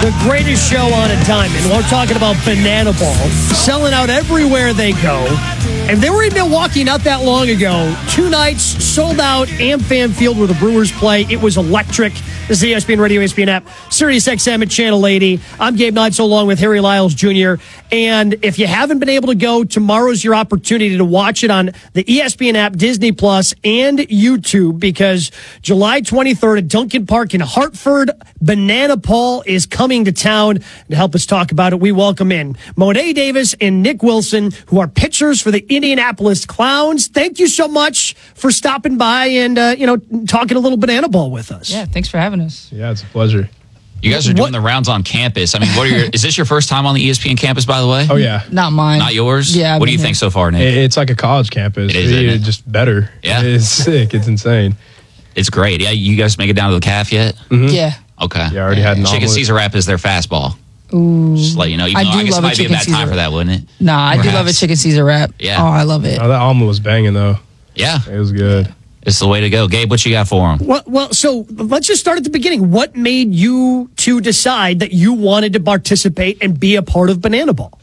The greatest show on a diamond. We're talking about Banana Ball. Selling out everywhere they go. And they were in Milwaukee not that long ago. 2 nights, sold out, AmFam Field where the Brewers play. It was electric. This is the ESPN Radio, ESPN app, Sirius XM at Channel 80. I'm Gabe Knight's along with Harry Lyles Jr. And if you haven't been able to go, tomorrow's your opportunity to watch it on the ESPN app, Disney Plus, and YouTube, because July 23rd at Duncan Park in Hartford, Banana Paul is coming to town. To help us talk about it, we welcome in Monet Davis and Nick Wilson, who are pitchers for the Indianapolis Clowns. Thank you so much for stopping by and, talking a little Banana Ball with us. Yeah, thanks for having us. Yeah, it's a pleasure. You guys are doing the rounds on campus. I mean, is this your first time on the ESPN campus, by the way? Oh, yeah. Not mine. Not yours? Yeah. What do you think so far, Nick? It's like a college campus. It is, isn't it? Just better. Yeah. It's sick. It's insane. It's great. Yeah, you guys make it down to the calf yet? Mm-hmm. Yeah. Okay. Yeah, I already had an Chicken omelet. Caesar wrap is their fastball. Ooh. Just to let you know. I I guess it love might be a chicken bad time Caesar for that, wouldn't it? Nah, I do love a chicken Caesar wrap. Yeah. Oh, I love it. Oh, that omelet was banging, though. Yeah. It was good. It's the way to go. Gabe, what you got for them? Well, so let's just start at the beginning. What made you two decide that you wanted to participate and be a part of Banana Ball?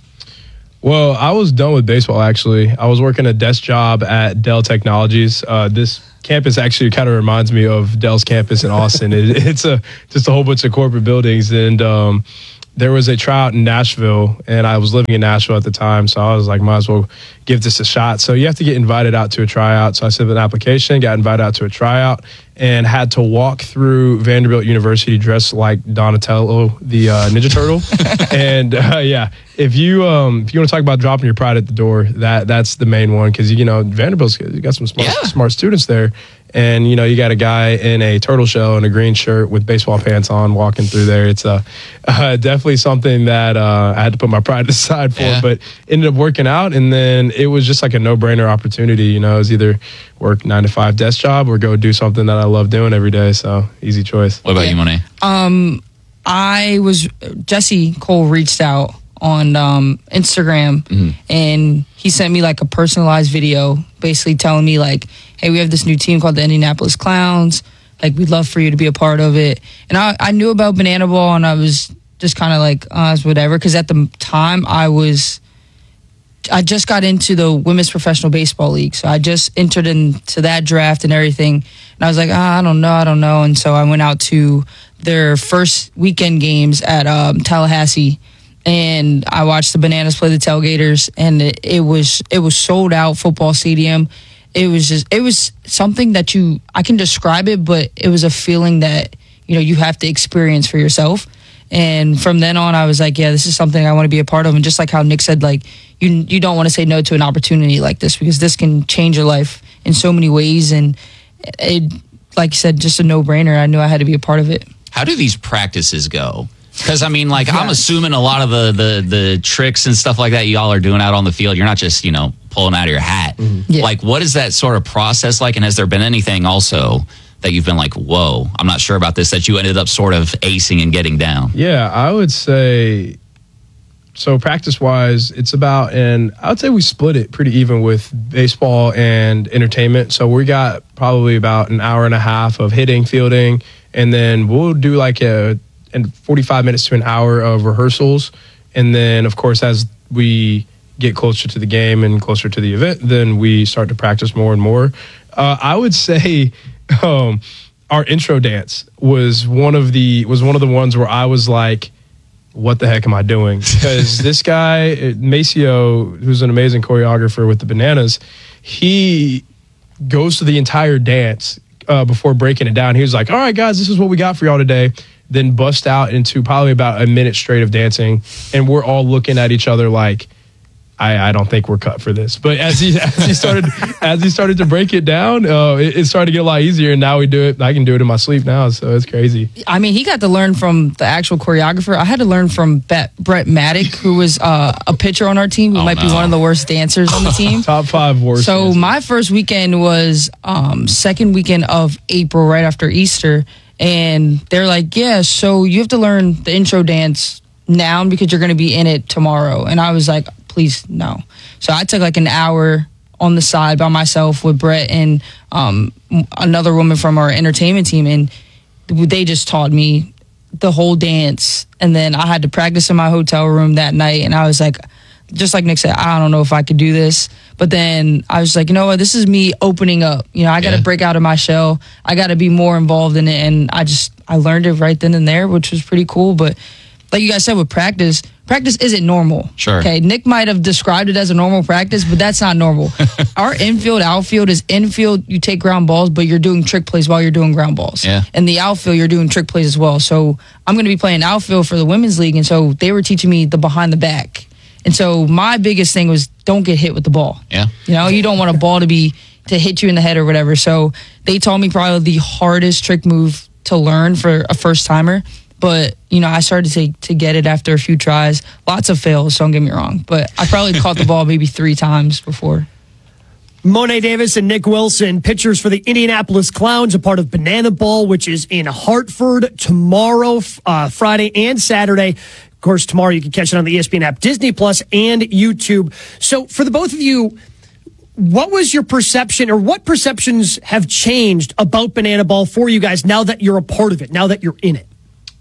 Well, I was done with baseball, actually. I was working a desk job at Dell Technologies. This campus actually kind of reminds me of Dell's campus in Austin. It's just a whole bunch of corporate buildings. And there was a tryout in Nashville, and I was living in Nashville at the time, so I was like, might as well give this a shot. So you have to get invited out to a tryout. So I sent an application, got invited out to a tryout, and had to walk through Vanderbilt University dressed like Donatello, the Ninja Turtle. And if you want to talk about dropping your pride at the door, that's the main one, because Vanderbilt's got some smart students there. And, you got a guy in a turtle shell and a green shirt with baseball pants on walking through there. It's definitely something that I had to put my pride aside for, but ended up working out. And then it was just like a no-brainer opportunity. It was either work 9 to 5 desk job or go do something that I love doing every day. So easy choice. What about you, Monet? Jesse Cole reached out on Instagram, and he sent me like a personalized video basically telling me like, hey, we have this new team called the Indianapolis Clowns. Like, we'd love for you to be a part of it. And I knew about Banana Ball, and I was just kind of like, whatever. Because at the time, I just got into the Women's Professional Baseball League. So I just entered into that draft and everything. And I was like, I don't know. And so I went out to their first weekend games at Tallahassee. And I watched the Bananas play the Tailgaters, and it was sold out football stadium. It was something that I can describe it, but it was a feeling that, you have to experience for yourself. And from then on, I was like, yeah, this is something I want to be a part of. And just like how Nick said, like, you don't want to say no to an opportunity like this, because this can change your life in so many ways. And it, like you said, just a no-brainer. I knew I had to be a part of it. How do these practices go? Because, I'm assuming a lot of the tricks and stuff like that y'all are doing out on the field, you're not just, pulling out of your hat. Mm-hmm. Yeah. Like, what is that sort of process like? And has there been anything also that you've been like, whoa, I'm not sure about this, that you ended up sort of acing and getting down? Yeah, I would say, so practice-wise, it's about, and I would say we split it pretty even with baseball and entertainment. So we got probably about an hour and a half of hitting, fielding, and then we'll do like and 45 minutes to an hour of rehearsals. And then, of course, as we get closer to the game and closer to the event, then we start to practice more and more. I would say our intro dance was one of the ones where I was like, what the heck am I doing? Because this guy, Maceo, who's an amazing choreographer with the Bananas, he goes to the entire dance before breaking it down. He was like, all right, guys, this is what we got for y'all today. Then bust out into probably about a minute straight of dancing, and we're all looking at each other like, I don't think we're cut for this. But as he started to break it down, it started to get a lot easier, and now we do it. I can do it in my sleep now, so it's crazy. I mean, he got to learn from the actual choreographer. I had to learn from Brett Maddock, who was a pitcher on our team, who might be one of the worst dancers on the team. Top 5 worst. So dancers. my first weekend was second weekend of April, right after Easter. And they're like, yeah, so you have to learn the intro dance now because you're going to be in it tomorrow. And I was like, please, no. So I took like an hour on the side by myself with Brett and another woman from our entertainment team. And they just taught me the whole dance, and then I had to practice in my hotel room that night, and I was like, just like Nick said, I don't know if I could do this. But then I was like, you know what, this is me opening up. You know, I got to break out of my shell. I got to be more involved in it. And I learned it right then and there, which was pretty cool. But like you guys said, with practice isn't normal. Sure. Okay, Nick might have described it as a normal practice, but that's not normal. Our infield, outfield is infield, you take ground balls, but you're doing trick plays while you're doing ground balls. Yeah. And the outfield, you're doing trick plays as well. So I'm going to be playing outfield for the women's league, and so they were teaching me the behind the back. And so my biggest thing was don't get hit with the ball. Yeah. You know, you don't want a ball to hit you in the head or whatever. So they taught me probably the hardest trick move to learn for a first timer. But, you know, I started to get it after a few tries. Lots of fails, don't get me wrong. But I probably caught the ball maybe 3 times before. Monet Davis and Nick Wilson, pitchers for the Indianapolis Clowns, a part of Banana Ball, which is in Hartford tomorrow, Friday and Saturday. Of course, tomorrow you can catch it on the ESPN app, Disney Plus, and YouTube. So for the both of you, what was your perception, or what perceptions have changed about Banana Ball for you guys now that you're a part of it, now that you're in it?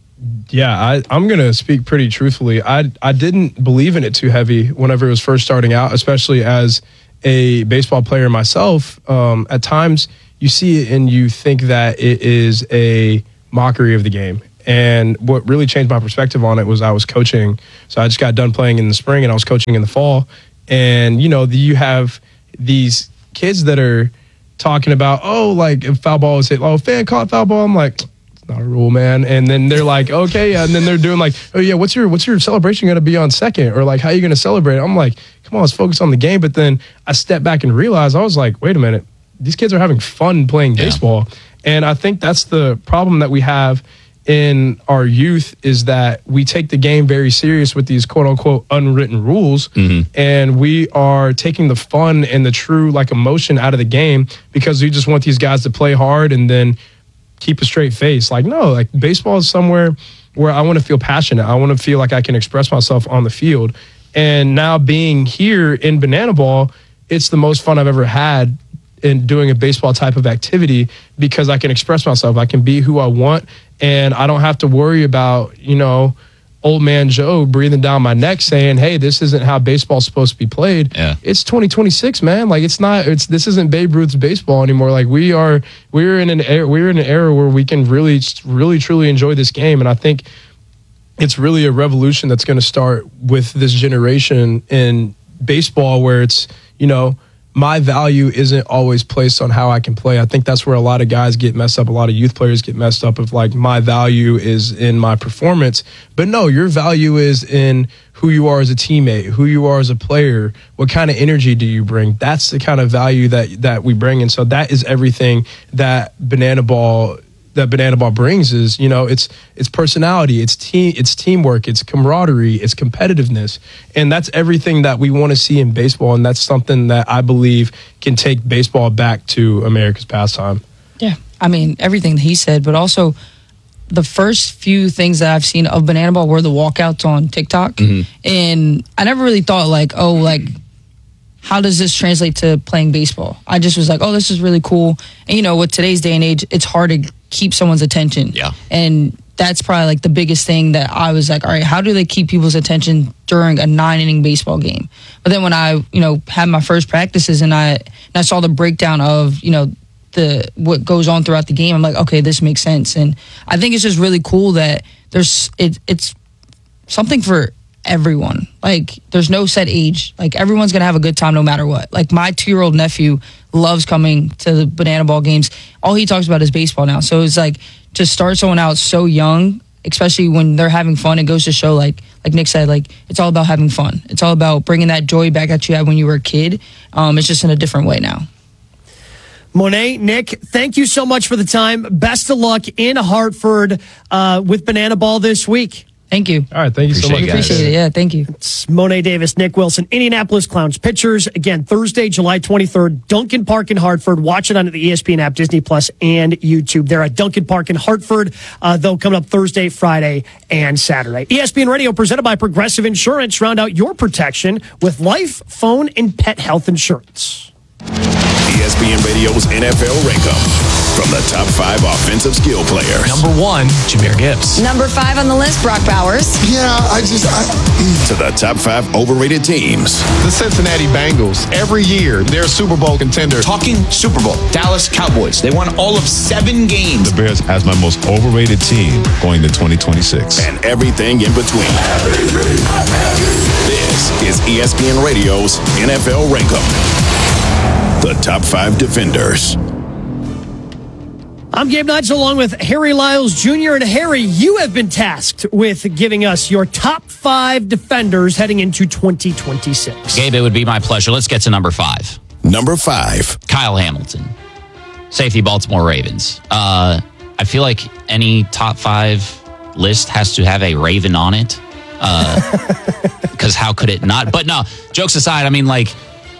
Yeah, I'm going to speak pretty truthfully. I didn't believe in it too heavy whenever it was first starting out, especially as a baseball player myself. At times, you see it and you think that it is a mockery of the game. And what really changed my perspective on it was I was coaching. So I just got done playing in the spring and I was coaching in the fall. And, you know, you have these kids that are talking about, oh, like if foul ball is hit, oh, fan caught foul ball. I'm like, it's not a rule, man. And then they're like, okay. And then they're doing like, oh, yeah, what's your celebration going to be on second? Or like, how are you going to celebrate? I'm like, come on, let's focus on the game. But then I stepped back and realized, I was like, wait a minute, these kids are having fun playing baseball. And I think that's the problem that we have in our youth, is that we take the game very serious with these quote unquote unwritten rules. And we are taking the fun and the true like emotion out of the game because we just want these guys to play hard and then keep a straight face. Like, no, like baseball is somewhere where I want to feel passionate. I want to feel like I can express myself on the field. And now being here in Banana Ball, it's the most fun I've ever had in doing a baseball type of activity because I can express myself. I can be who I want, and I don't have to worry about, you know, old man Joe breathing down my neck saying, hey, this isn't how baseball's supposed to be played. Yeah. It's 2026, man. Like this isn't Babe Ruth's baseball anymore. Like we're in an era where we can really truly enjoy this game. And I think it's really a revolution that's going to start with this generation in baseball where it's, you know, my value isn't always placed on how I can play. I think that's where a lot of guys get messed up. A lot of youth players get messed up of like, my value is in my performance. But no, your value is in who you are as a teammate, who you are as a player, what kind of energy do you bring? That's the kind of value that we bring. And so that is everything that Banana Ball brings is, you know, it's personality, it's teamwork, it's camaraderie, it's competitiveness. And that's everything that we want to see in baseball. And that's something that I believe can take baseball back to America's pastime. Yeah. I mean, everything that he said, but also the first few things that I've seen of Banana Ball were the walkouts on TikTok. And I never really thought like, oh, like, how does this translate to playing baseball? I just was like, oh, this is really cool. And, you know, with today's day and age, it's hard to keep someone's attention. Yeah. And that's probably like the biggest thing that I was like, all right, how do they keep people's attention during a 9-inning baseball game? But then when I, you know, had my first practices and I saw the breakdown of, you know, what goes on throughout the game, I'm like, okay, this makes sense. And I think it's just really cool that it's something for everyone. Like, there's no set age. Like, everyone's gonna have a good time no matter what. Like, my 2-year-old nephew loves coming to the Banana Ball games. All he talks about is baseball now. So it's like, to start someone out so young, especially when they're having fun, it goes to show, like Nick said, like, it's all about having fun. It's all about bringing that joy back that you had when you were a kid. It's just in a different way now. Monet, Nick, thank you so much for the time. Best of luck in Hartford with Banana Ball this week. Thank you. All right, thank you so much. Appreciate it. Yeah, thank you. It's Monet Davis, Nick Wilson, Indianapolis Clowns pitchers. Again, Thursday, July 23rd, Duncan Park in Hartford. Watch it on the ESPN app, Disney Plus, and YouTube. They're at Duncan Park in Hartford, though, coming up Thursday, Friday, and Saturday. ESPN Radio presented by Progressive Insurance. Round out your protection with life, phone, and pet health insurance. ESPN Radio's NFL Rankup. from the top 5 offensive skill players. Number 1, Jahmyr Gibbs. Number 5 on the list, Brock Bowers. To the top 5 overrated teams. The Cincinnati Bengals, every year, they're a Super Bowl contender. Talking Super Bowl, Dallas Cowboys. They won all of 7 games. The Bears as my most overrated team going to 2026. And everything in between. This is ESPN Radio's NFL Rankum. The top 5 defenders. I'm Gabe Knights along with Harry Lyles Jr. And Harry, you have been tasked with giving us your top 5 defenders heading into 2026. Gabe, it would be my pleasure. Let's get to number 5. Number 5. Kyle Hamilton, safety, Baltimore Ravens. I feel like any top 5 list has to have a Raven on it. Because how could it not? But no, jokes aside, I mean, like,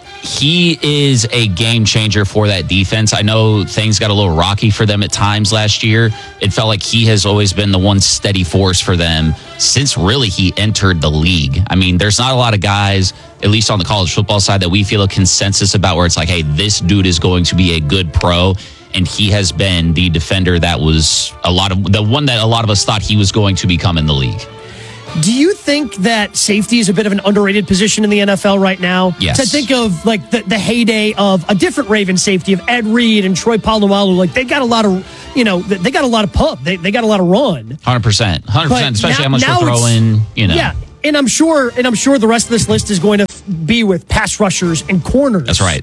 he is a game changer for that defense. I know things got a little rocky for them at times last year. It felt like he has always been the one steady force for them since really he entered the league. I mean, there's not a lot of guys, at least on the college football side, that we feel a consensus about where it's like, hey, this dude is going to be a good pro. And he has been the defender that was the one that a lot of us thought he was going to become in the league. Do you think that safety is a bit of an underrated position in the NFL right now? Yes. To think of like the heyday of a different Raven safety of Ed Reed and Troy Polamalu, like they got a lot of, they got a lot of pump. They got a lot of run. 100%, especially how much now they're throwing, Yeah. And I'm sure the rest of this list is going to be with pass rushers and corners. That's right.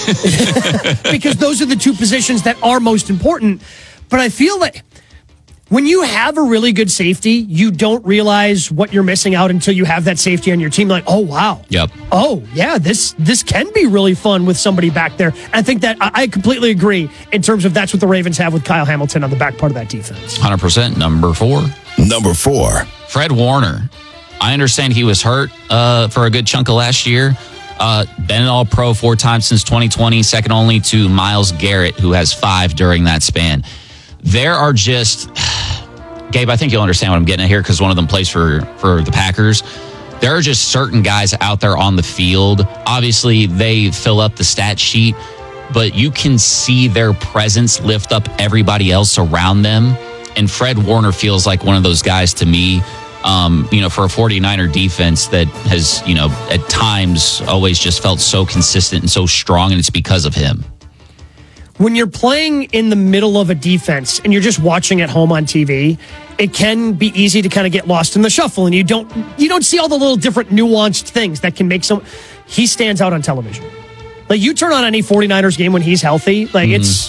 Because those are the 2 positions that are most important. But I feel like when you have a really good safety, you don't realize what you're missing out until you have that safety on your team. Like, oh, wow. Yep. Oh, yeah, this can be really fun with somebody back there. I think that I completely agree in terms of that's what the Ravens have with Kyle Hamilton on the back part of that defense. 100%. Number 4. Number 4. Fred Warner. I understand he was hurt for a good chunk of last year. Been an All-Pro 4 times since 2020, second only to Myles Garrett, who has 5 during that span. There are just, Gabe, I think you'll understand what I'm getting at here because one of them plays for the Packers. There are just certain guys out there on the field. Obviously, they fill up the stat sheet, but you can see their presence lift up everybody else around them. And Fred Warner feels like one of those guys to me, for a 49er defense that has, at times always just felt so consistent and so strong, and it's because of him. When you're playing in the middle of a defense and you're just watching at home on TV, it can be easy to kind of get lost in the shuffle, and you don't see all the little different nuanced things that can make he stands out on television. Like, you turn on any 49ers game when he's healthy, like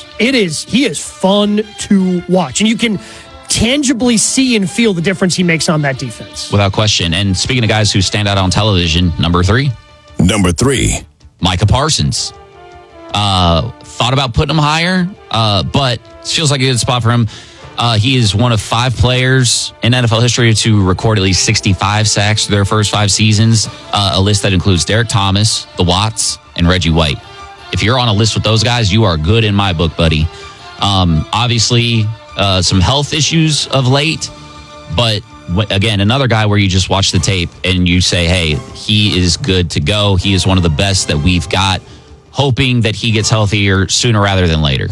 he is fun to watch, and you can tangibly see and feel the difference he makes on that defense. Without question. And speaking of guys who stand out on television, number 3. Number 3. Micah Parsons. Thought about putting him higher, but it feels like a good spot for him. He is one of 5 players in NFL history to record at least 65 sacks through their first 5 seasons, a list that includes Derek Thomas, the Watts, and Reggie White. If you're on a list with those guys, you are good in my book, buddy. Obviously, some health issues of late, but again, another guy where you just watch the tape and you say, hey, he is good to go. He is one of the best that we've got, hoping that he gets healthier sooner rather than later.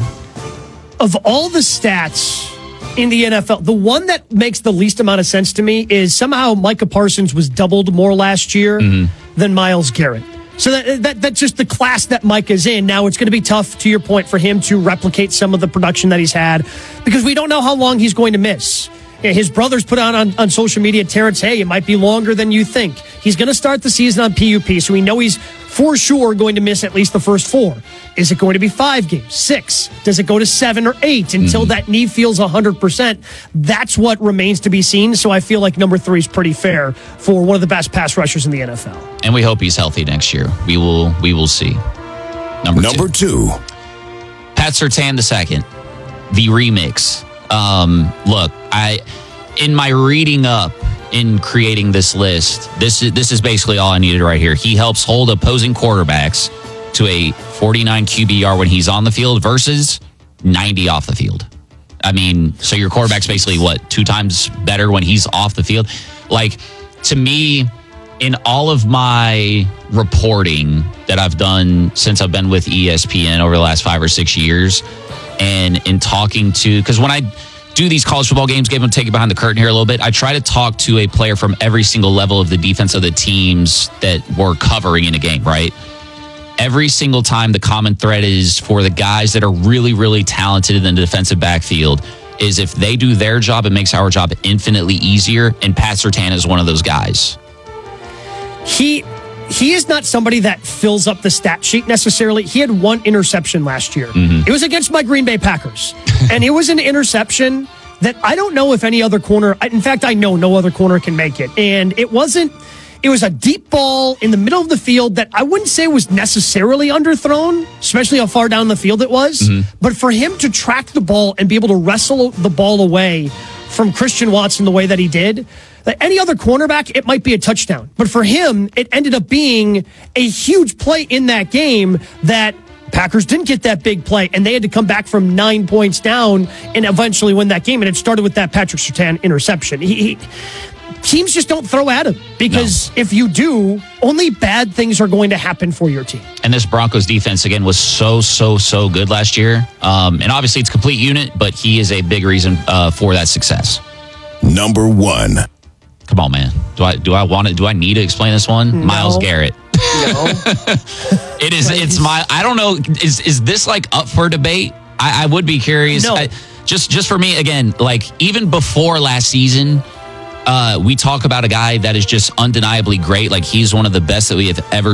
Of all the stats in the NFL, the one that makes the least amount of sense to me is somehow Micah Parsons was doubled more last year than Myles Garrett. So that's just the class that Mike is in. Now, it's going to be tough, to your point, for him to replicate some of the production that he's had because we don't know how long he's going to miss. His brothers put out on social media, Terrence, hey, it might be longer than you think. He's going to start the season on PUP, so we know he's for sure going to miss at least the first 4. Is it going to be 5 games, 6? Does it go to 7 or 8 until that knee feels 100%? That's what remains to be seen, so I feel like number 3 is pretty fair for one of the best pass rushers in the NFL. And we hope he's healthy next year. We will see. Number 2. Pat Surtain II, the remix. Look, in my reading up in creating this list, this is basically all I needed right here. He helps hold opposing quarterbacks to a 49 QBR when he's on the field versus 90 off the field. I mean, so your quarterback's basically 2 times better when he's off the field. Like, to me, in all of my reporting that I've done since I've been with ESPN over the last 5 or 6 years, and in talking to, because when I do these college football games, give them take it behind the curtain here a little bit, I try to talk to a player from every single level of the defense of the teams that we're covering in a game, right? Every single time the common thread is for the guys that are really, really talented in the defensive backfield is if they do their job, it makes our job infinitely easier. And Pat Surtain is one of those guys. He is not somebody that fills up the stat sheet necessarily. He had one interception last year. It was against my Green Bay Packers. And it was an interception that I don't know if any other corner, in fact, I know no other corner can make it. And it was a deep ball in the middle of the field that I wouldn't say was necessarily underthrown, especially how far down the field it was. But for him to track the ball and be able to wrestle the ball away from Christian Watson the way that he did, like any other cornerback, it might be a touchdown. But for him, it ended up being a huge play in that game that Packers didn't get that big play, and they had to come back from 9 points down and eventually win that game. And it started with that Patrick Surtain interception. Teams just don't throw at him because if you do, only bad things are going to happen for your team. And this Broncos defense, again, was so good last year. And obviously it's a complete unit, but he is a big reason for that success. Number 1. Come on, man. Do I need to explain this one? No. Myles Garrett. No. I don't know. Is this like up for debate? I would be curious. No. Just for me, again, like even before last season, we talk about a guy that is just undeniably great. Like he's one of the best that we have ever